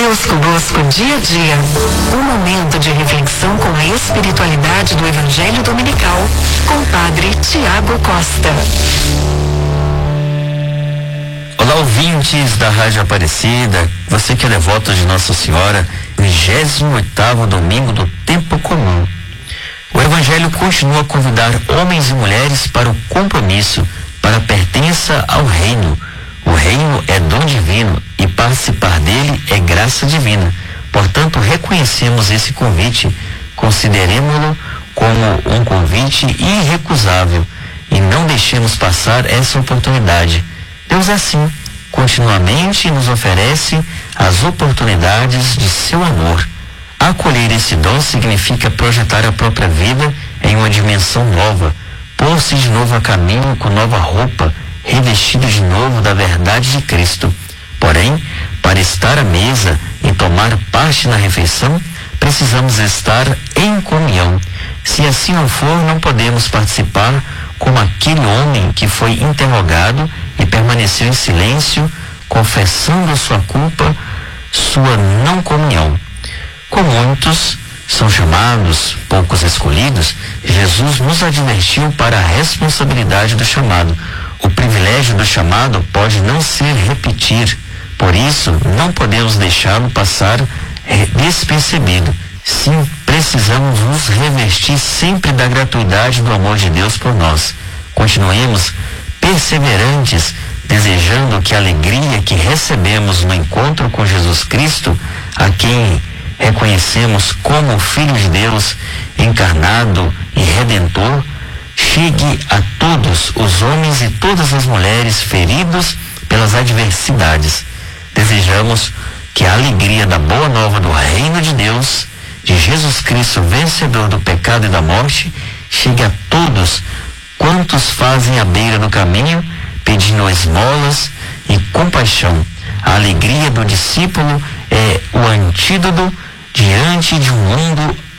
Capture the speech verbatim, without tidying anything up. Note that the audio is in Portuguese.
Deus conosco dia a dia. Um momento de reflexão com a espiritualidade do Evangelho Dominical, com o Padre Tiago Costa. Olá, ouvintes da Rádio Aparecida, você que é devoto de Nossa Senhora, vigésimo oitavo domingo do tempo comum. O Evangelho continua a convidar homens e mulheres para o compromisso, para a pertença ao reino. O reino é dom divino e participar dele é graça divina. Portanto, reconhecemos esse convite, consideremos-lo como um convite irrecusável e não deixemos passar essa oportunidade. Deus assim, continuamente nos oferece as oportunidades de seu amor. Acolher esse dom significa projetar a própria vida em uma dimensão nova, pôr-se de novo a caminho com nova roupa, revestido de novo da verdade de Cristo. Porém, para estar à mesa e tomar parte na refeição, precisamos estar em comunhão. Se assim não for, não podemos participar como aquele homem que foi interrogado e permaneceu em silêncio, confessando sua culpa, sua não comunhão. Como muitos são chamados, poucos escolhidos, Jesus nos advertiu para a responsabilidade do chamado. O privilégio do chamado pode não ser repetir, por isso não podemos deixá-lo passar despercebido. Sim, precisamos nos revestir sempre da gratuidade do amor de Deus por nós. Continuemos perseverantes, desejando que a alegria que recebemos no encontro com Jesus Cristo, a quem reconhecemos como Filho de Deus, encarnado e Redentor, chegue a todos os homens e todas as mulheres feridos pelas adversidades. Desejamos que a alegria da boa nova do reino de Deus, de Jesus Cristo, vencedor do pecado e da morte, chegue a todos quantos fazem a beira do caminho, pedindo esmolas e compaixão. A alegria do discípulo é o antídoto diante de um mundo